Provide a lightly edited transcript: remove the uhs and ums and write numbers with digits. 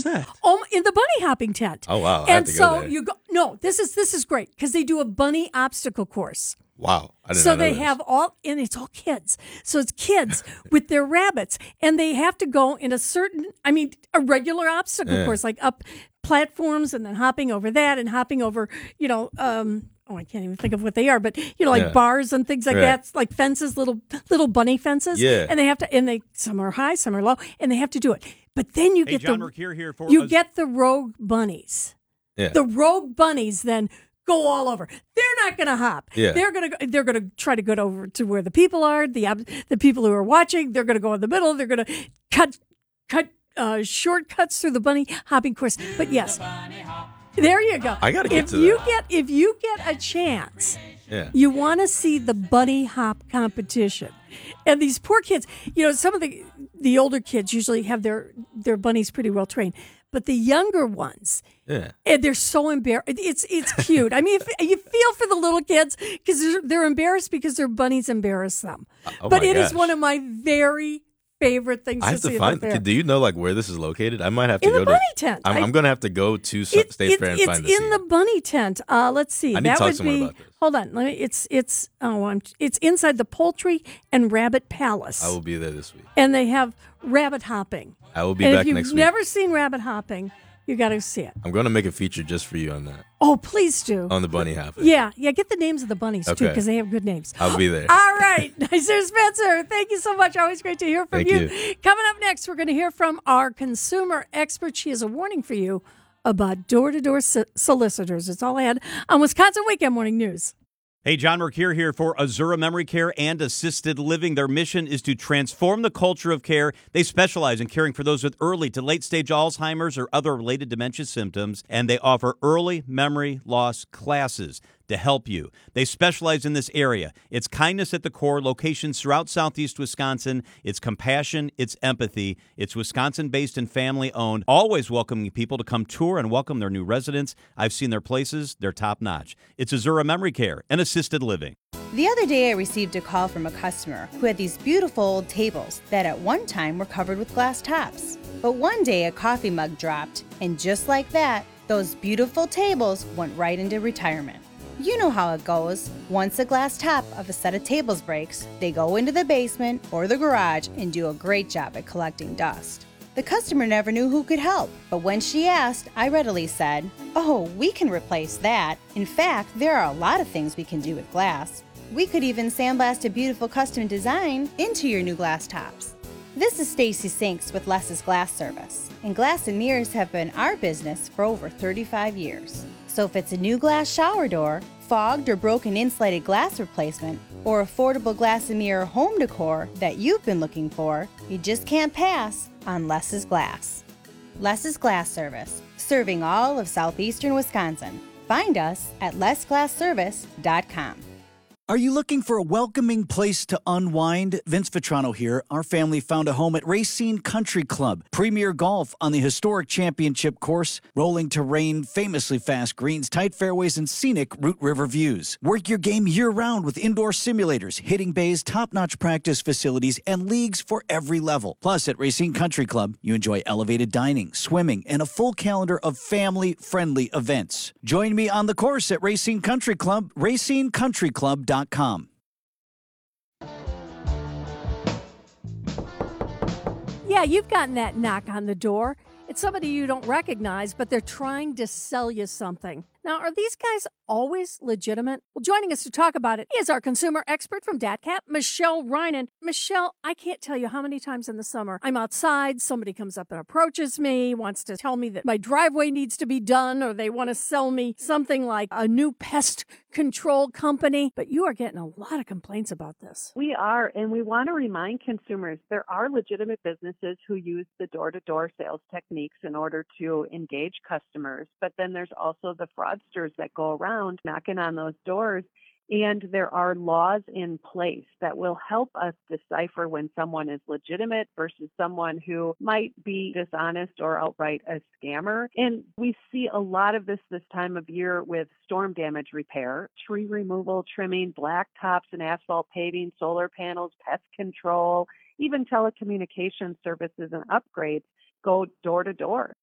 Where's that? In the bunny hopping tent. Oh, wow. I have And to go so there. you go. No, this is great because they do a bunny obstacle course. Wow. I didn't So know they this. have and it's all kids. So it's kids with their rabbits, and they have to go in a regular obstacle course, like up platforms and then hopping over that and hopping over, I can't even think of what they are, but like bars and things like that, like fences, little bunny fences. Yeah. And they have to, some are high, some are low, and they have to do it. But then you get John Mercure here for get the rogue bunnies. Yeah. The rogue bunnies then go all over. They're not going to hop. Yeah. They're going to try to get over to where the people are, the people who are watching. They're going to go in the middle. They're going to cut shortcuts through the bunny hopping course. But yes, there you go. I got to get to that. If you get a chance, Yeah. you want to see the bunny hop competition. And these poor kids, some of the older kids usually have their bunnies pretty well trained. But the younger ones, and they're so embarrassed. It's cute. I mean, you feel for the little kids because they're embarrassed because their bunnies embarrass them. But it is one of my very favorite things I have to find. Do you know where this is located? I might have to in go the bunny tent. I'm going to have to go to State Fair and find this. It's in the bunny tent. Let's see. I need to talk to someone about this. Hold on. It's inside the Poultry and Rabbit Palace. I will be there this week. And they have rabbit hopping. I will be back next week. If you've never seen rabbit hopping, you got to see it. I'm going to make a feature just for you on that. Oh, please do. On the bunny hopping. Yeah. Get the names of the bunnies, too, Okay. because they have good names. I'll be there. All right. Sir Spencer, thank you so much. Always great to hear from Thank you. Coming up next, we're going to hear from our consumer expert. She has a warning for you about door-to-door solicitors. It's all I had on Wisconsin Weekend Morning News. Hey, John Mercure here for Azura Memory Care and Assisted Living. Their mission is to transform the culture of care. They specialize in caring for those with early to late-stage Alzheimer's or other related dementia symptoms, and they offer early memory loss classes to help you. They specialize in this area. It's kindness at the core, locations throughout southeast Wisconsin. It's compassion, it's empathy. It's Wisconsin-based and family-owned, always welcoming people to come tour and welcome their new residents. I've seen their places. They're top-notch. It's Azura Memory Care and Assisted Living. The other day I received a call from a customer who had these beautiful old tables that at one time were covered with glass tops. But one day a coffee mug dropped, and just like that, those beautiful tables went right into retirement. You know how it goes. Once a glass top of a set of tables breaks, they go into the basement or the garage and do a great job at collecting dust. The customer never knew who could help, but when she asked, I readily said, "Oh, we can replace that. In fact, there are a lot of things we can do with glass. We could even sandblast a beautiful custom design into your new glass tops." This is Stacy Sinks with Less's Glass Service, and glass and mirrors have been our business for over 35 years. So if it's a new glass shower door, fogged or broken insulated glass replacement, or affordable glass and mirror home decor that you've been looking for, you just can't pass on Less's Glass. Less's Glass Service, serving all of southeastern Wisconsin. Find us at lessglassservice.com. Are you looking for a welcoming place to unwind? Vince Vitrano here. Our family found a home at Racine Country Club. Premier golf on the historic championship course, rolling terrain, famously fast greens, tight fairways, and scenic Root River views. Work your game year-round with indoor simulators, hitting bays, top-notch practice facilities, and leagues for every level. Plus, at Racine Country Club, you enjoy elevated dining, swimming, and a full calendar of family-friendly events. Join me on the course at Racine Country Club, racinecountryclub.com. Yeah, you've gotten that knock on the door. It's somebody you don't recognize, but they're trying to sell you something. Now, are these guys always legitimate? Well, joining us to talk about it is our consumer expert from DATCAP, Michelle Reinen. Michelle, I can't tell you how many times in the summer I'm outside, somebody comes up and approaches me, wants to tell me that my driveway needs to be done, or they want to sell me something like a new pest control company. But you are getting a lot of complaints about this. We are, and we want to remind consumers there are legitimate businesses who use the door-to-door sales techniques in order to engage customers, but then there's also the fraudsters that go around knocking on those doors, and there are laws in place that will help us decipher when someone is legitimate versus someone who might be dishonest or outright a scammer. And we see a lot of this time of year with storm damage repair, tree removal, trimming, blacktops and asphalt paving, solar panels, pest control, even telecommunications services and upgrades go door to door.